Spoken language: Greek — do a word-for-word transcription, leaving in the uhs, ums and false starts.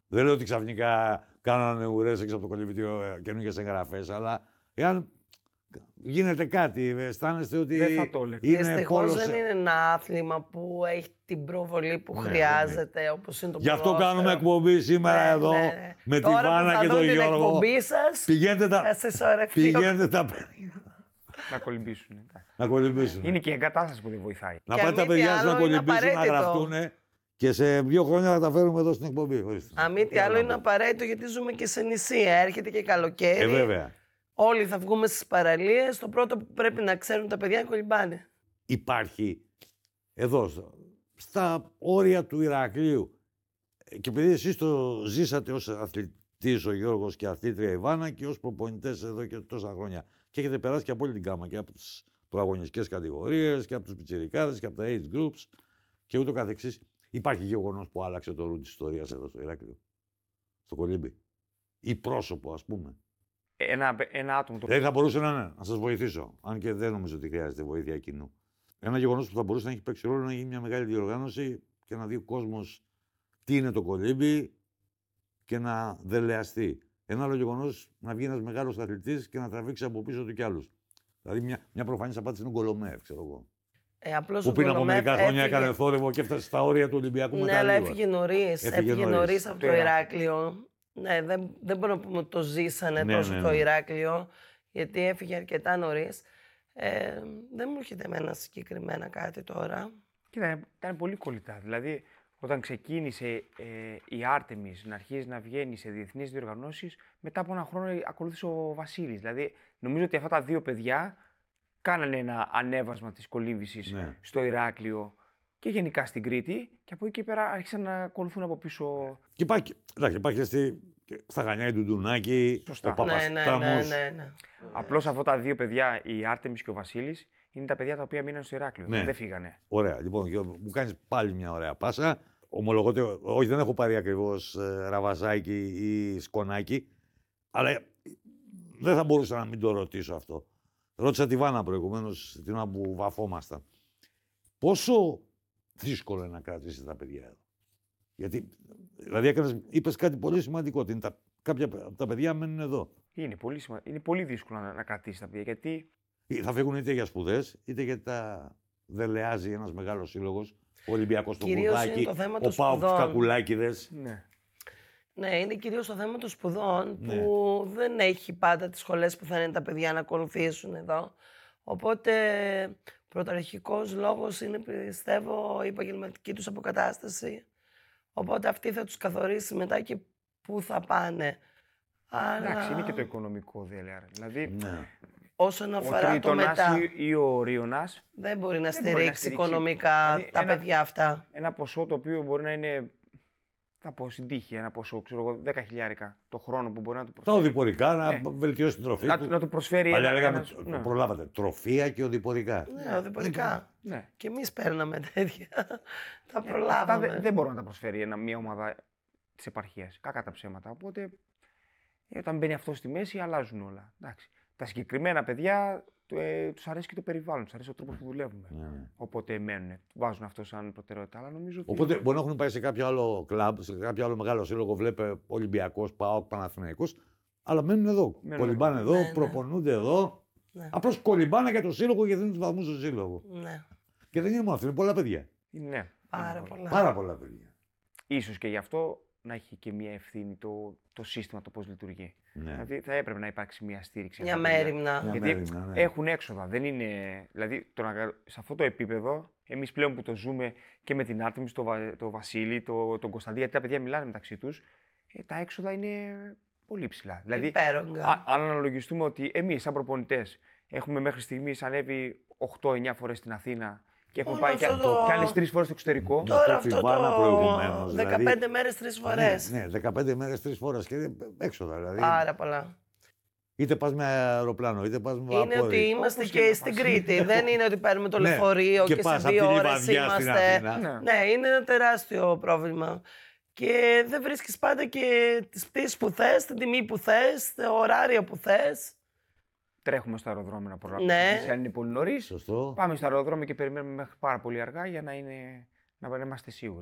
Δεν λέω ότι ξαφνικά κάνανε ουρές έξω από το κολύμπι καινούργιες εγγραφές, αλλά εάν γίνεται κάτι, αισθάνεστε ότι δεν θα το έλεγα. είναι Δυστυχώς πόλος... δεν είναι ένα άθλημα που έχει την προβολή που Ναι, χρειάζεται, ναι. όπως είναι το Γι' αυτό ποδόσφαιρο. κάνουμε εκπομπή σήμερα Ναι, εδώ, ναι, ναι. με Τώρα τη Βάνα που και θα τον δουν την Γιώργο. εκπομπή σας, Πηγαίνετε τα... θα συσσωρευτεί. Πηγαίνετε τα παιδιά. Να κολυμπήσουν. Να κολυμπήσουν. Είναι και η εγκατάσταση που δεν βοηθάει. Να Και πάτε τα αν μη τι παιδιά σας να άλλο, είναι κολυμπήσουν, να απαραίτητο. γραφτούν και σε δύο χρόνια θα τα φέρουμε εδώ στην εκπομπή. Ορίστε. Αν μη τι άλλο, είναι απαραίτητο γιατί ζούμε και σε νησί. Έρχεται και καλοκαίρι. Ε, βέβαια. Όλοι θα βγούμε στις παραλίες. Το πρώτο που πρέπει να ξέρουν τα παιδιά είναι κολυμπάνε. Υπάρχει εδώ, στα όρια του Ηρακλείου. Και επειδή εσείς το ζήσατε ως αθλητής ο Γιώργος και αθλήτρια η Βάνα και ως προπονητές εδώ και τόσα χρόνια. Και έχετε περάσει και από όλη την γάμα και από τις προαγωνιστικές κατηγορίες και από τους πιτσιρικάδες και από τα age groups και ούτω καθεξής. Υπάρχει γεγονός που άλλαξε το ρου της ιστορίας εδώ στο Ηράκλειο, στο κολύμπι. Ή πρόσωπο, ας πούμε. Ένα, ένα άτομο το Δεν θα μπορούσε να είναι, να σας βοηθήσω. Αν και δεν νομίζω ότι χρειάζεται βοήθεια κοινού. Ένα γεγονός που θα μπορούσε να έχει παίξει ρόλο να γίνει μια μεγάλη διοργάνωση και να δει ο κόσμος τι είναι το κολύμπι και να δελεαστεί. Ένα άλλο γεγονός να βγει ένας μεγάλος αθλητής και να τραβήξει από πίσω του κι άλλους. Δηλαδή μια, μια προφανής απάντηση είναι ο Γκολομέφ, ξέρω εγώ. Ε, απλώς Που ο πριν από Γκολομέφ μερικά χρόνια έφυγε... έκανε θόρυβο και έφτασε στα όρια του Ολυμπιακού Ναι, μετά αλλά λίγο. έφυγε νωρίς. Έφυγε Έφυγε νωρίς. νωρίς από Το το Ηράκλειο. Ηράκλειο. Ναι, δεν, δεν μπορώ να πούμε ότι το ζήσανε Ναι, τόσο ναι, το ναι. Ηράκλειο, γιατί έφυγε αρκετά νωρίς. Ε, δεν μου έρχεται εμένα συγκεκριμένα κάτι τώρα. Κοίτα, ήταν πολύ κολλητά. Δηλαδή, όταν ξεκίνησε ε, η Άρτεμις να αρχίζει να βγαίνει σε διεθνείς διοργανώσεις, μετά από ένα χρόνο ακολούθησε ο Βασίλης. Δηλαδή, νομίζω ότι αυτά τα δύο παιδιά κάνανε ένα ανέβασμα της κολύμβησης Ναι. στο Ηράκλειο και γενικά στην Κρήτη και από εκεί και πέρα άρχισαν να ακολουθούν από πίσω. Και υπάρχει, εντάξει, υπάρχει στη, στα Χανιά η Ντουντουνάκη, Σωστά. ο Ναι, ναι, ναι, Παπαστάμος. ναι, ναι. Απλώς αυτά τα δύο παιδιά, η Άρτεμις και ο Βασίλης, είναι τα παιδιά τα οποία μείναν στο Ηράκλειο. Ναι. Δεν φύγανε. Ωραία. Λοιπόν, Γιώργο, μου κάνεις πάλι μια ωραία πάσα. Ομολογώ ότι όχι, δεν έχω πάρει ακριβώς ε, ραβαζάκι ή σκονάκι, αλλά ε, δεν θα μπορούσα να μην το ρωτήσω αυτό. Ρώτησα τη Βάνα προηγουμένως, την ώρα που βαφόμασταν. Πόσο δύσκολο είναι να κρατήσεις τα παιδιά εδώ. Γιατί, δηλαδή, έκανες, είπες κάτι πολύ σημαντικό, ότι είναι τα, κάποια από τα παιδιά μένουν εδώ. Είναι πολύ, σημα... είναι πολύ δύσκολο να, να κρατήσει τα παιδιά γιατί Ή θα φύγουν είτε για σπουδές, είτε γιατί τα δελεάζει ένας μεγάλος σύλλογος, ο Ολυμπιακός στο Κυρίως Κουδάκι, είναι το θέμα ο των Πάοκ στους σπουδών. Κακουλάκηδες. ναι. Ναι, είναι κυρίως το θέμα των σπουδών Ναι. που δεν έχει πάντα τις σχολές που θα είναι τα παιδιά να ακολουθήσουν εδώ. Οπότε, πρωταρχικός λόγος είναι, πιστεύω, η επαγγελματική τους αποκατάσταση. Οπότε αυτή θα τους καθορίσει μετά και πού θα πάνε. Αλλά Εντάξει, είναι και το οικονομικό διαλέγει. Δηλαδή, Ναι. όσον ο αφορά το Τρίτονας μετά, ή, ή ο Ρίωνας δεν μπορεί να δεν μπορεί να στηρίξει στηρίξει. οικονομικά Δηλαδή, τα ένα- παιδιά αυτά. ένα ποσό το οποίο μπορεί να είναι, θα πω στην τύχη, ένα ποσό, ξέρω εγώ, δέκα χιλιάρικα το χρόνο που μπορεί να του Τα προσφέρει. οδηπορικά να Ναι. βελτιώσει την τροφή Να, του. να του προσφέρει Παλιά ένα, λέγαμε, ένας- το ναι. προλάβατε, τροφία και οδηπορικά. Ναι, οδηπορικά. Ναι. Και εμείς παίρναμε τέτοια. Τα Αυτά προλάβαμε. δεν, δεν μπορούν να τα προσφέρει ένα, μια ομάδα της επαρχίας. Κακά τα ψέματα. Οπότε, ε, όταν μπαίνει αυτό στη μέση, αλλάζουν όλα. Εντάξει. Τα συγκεκριμένα παιδιά ε, τους αρέσει και το περιβάλλον, τους αρέσει ο τρόπος που δουλεύουμε. Ναι. Οπότε μένουν, βάζουν αυτό σαν προτεραιότητα. Αλλά νομίζω ότι. Οπότε μπορεί να έχουν πάει σε κάποιο άλλο κλαμπ, σε κάποιο άλλο μεγάλο σύλλογο, βλέπε Ολυμπιακός, ΠΑΟΚ, Παναθηναϊκός, αλλά μένουν εδώ. Μένουν Κολυμπάνε εδώ, Ναι, ναι. προπονούνται εδώ. Ναι. Απλώς κολυμπάνε για το σύλλογο και δίνουν τους βαθμούς στο σύλλογο. Ναι, Και δεν είναι μόνο αυτό, είναι πολλά παιδιά. Ναι, πάρα πολλά. Πάρα πολλά παιδιά. Ίσως και γι' αυτό να έχει και μια ευθύνη το, το σύστημα το πώς λειτουργεί. Ναι. Δηλαδή θα έπρεπε να υπάρξει μια στήριξη. Μια από τα παιδιά. μέριμνα. Μια Γιατί μέριμνα, ναι. έχουν έξοδα. Δεν είναι. Δηλαδή, το να, σε αυτό το επίπεδο, εμείς πλέον που το ζούμε και με την Άρτεμις, το, Βα- το Βασίλη, το, τον Κωνσταντή, γιατί τα παιδιά μιλάνε μεταξύ τους, ε, τα έξοδα είναι πολύ ψηλά. Δηλαδή, Υπέρογκα. α- αν αναλογιστούμε ότι εμείς, σαν προπονητές, έχουμε μέχρι στιγμής ανέβει οκτώ εννιά φορές στην Αθήνα και έχουμε Όλο πάει και, αυτό το- και άλλες τρεις φορές στο εξωτερικό. Το Τώρα είπε η αυτό Βάνα το προηγουμένως, δηλαδή. δεκαπέντε μέρες τρεις φορές. Ναι, ναι, δεκαπέντε μέρες τρεις φορές και έξοδα. Δηλαδή, Πάρα πολλά. είτε πας με αεροπλάνο, είτε πας με Είναι βαπόρι. ότι είμαστε Όπως και και να στην πας. Κρήτη. Δεν είναι ότι παίρνουμε το Ναι, λεωφορείο και και, πας σε απ' δύο τη ώρες Λιβαδιά στην είμαστε. Αθήνα. Ναι. Ναι, είναι ένα τεράστιο πρόβλημα. Και δεν βρίσκεις πάντα και τις πτήσεις που θες, την τιμή που θες, τα ωράρια που θες. Τρέχουμε στο αεροδρόμιο να προλάβουμε. Ναι. Αν είναι πολύ νωρίς, Σωστό. πάμε στο αεροδρόμιο και περιμένουμε μέχρι πάρα πολύ αργά για να, είναι, να είμαστε σίγουροι.